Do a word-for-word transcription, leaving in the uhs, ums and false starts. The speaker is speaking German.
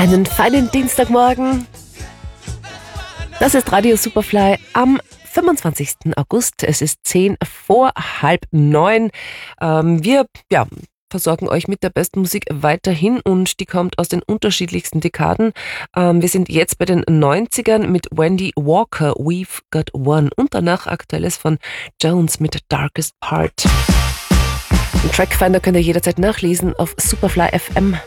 Einen feinen Dienstagmorgen. Das ist Radio Superfly am fünfundzwanzigsten August. Es ist zehn vor halb neun. Ähm, wir ja, versorgen euch mit der besten Musik weiterhin und die kommt aus den unterschiedlichsten Dekaden. Ähm, wir sind jetzt bei den neunzigern mit Wendy Walker, We've Got One, und danach Aktuelles von Jones mit Darkest Part. Den Trackfinder könnt ihr jederzeit nachlesen auf superfly punkt f m.